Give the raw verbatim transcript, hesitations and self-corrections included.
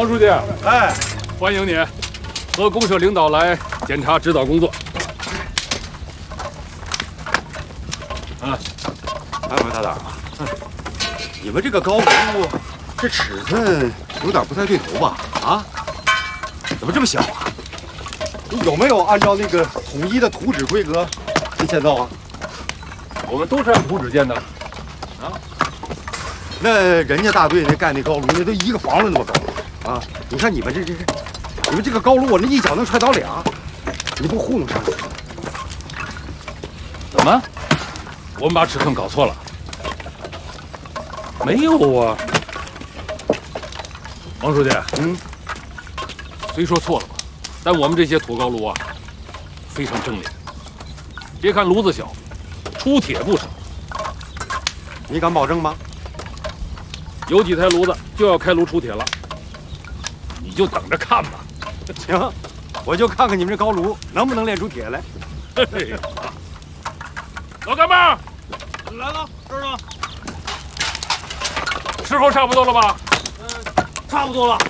王书记， 哎， 欢迎你和公社领导来检查指导工作。啊， 哎，王大胆啊，你们这个高炉这尺寸有点不太对头吧？啊，怎么这么小啊？有没有按照那个统一的图纸规格去建造啊？ 我们都是按图纸建的。啊， 那人家大队那盖那高炉，那都一个房子那么高啊！你看你们这这这，你们这个高炉，我那一脚能踹倒俩，你不糊弄上去？ 怎么？我们把尺寸搞错了？没有啊，王书记。 嗯， 虽说错了吧，但我们这些土高炉啊，非常精良。别看炉子小，出铁不少。 你敢保证吗？ 有几台炉子就要开炉出铁了，你就等着看吧。 行，我就看看你们这高炉能不能炼出铁来。 嘿嘿，老干妈， 来了，这儿呢。 师傅差不多了吧？ 嗯，差不多了。